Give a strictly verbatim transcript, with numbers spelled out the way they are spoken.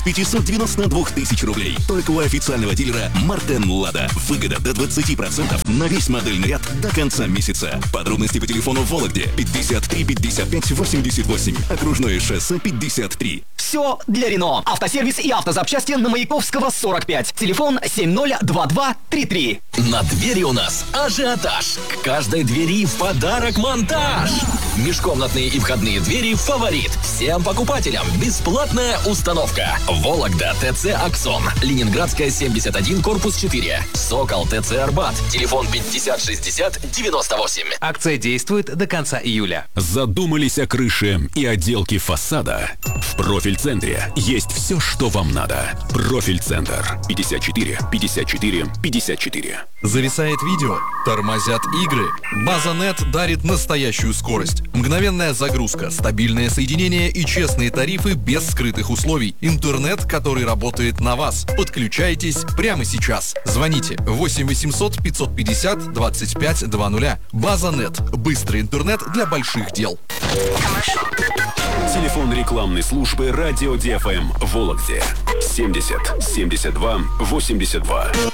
от пятисот девяноста двух тысяч рублей. Только у официального дилера Мартен Лада. Выгода до двадцати процентов на весь модельный ряд до конца месяца. Подробности по телефону в Вологде пятьдесят три пятьдесят пять восемьдесят восемь. Окружное шоссе пятьдесят три. Все для Рено. Автосервис и автозапчасти на Маяковского сорок пять. Телефон семь ноль два два три три. На двери у нас ажиотаж. К каждой двери в подарок монтаж. Межкомнатные и входные двери «Фаворит». Всем покупателям бесплатная установка. Вологда, ТЦ «Аксон». Ленинградская, семьдесят один, корпус четыре. Сокол, ТЦ «Арбат». Телефон пятьдесят шестьдесят девяносто восемь. Акция действует до конца июля. Задумались о крыше и отделке фасада? В Профиль-центре есть все, что вам надо. Профиль-центр. пятьдесят четыре пятьдесят четыре пятьдесят четыре. Зависает видео? Тормозят игры? База.нет дарит настоящую скорость. Мгновенная загрузка, стабильное соединение и честные тарифы без скрытых условий. Интернет, который работает на вас. Подключайтесь прямо сейчас. Звоните восемь восемьсот пятьсот пятьдесят двадцать пять двадцать. База.нет. Быстрый интернет для больших дел. Телефон рекламной службы «Радио ди эф эм» в Вологде. семьдесят семьдесят два восемьдесят два.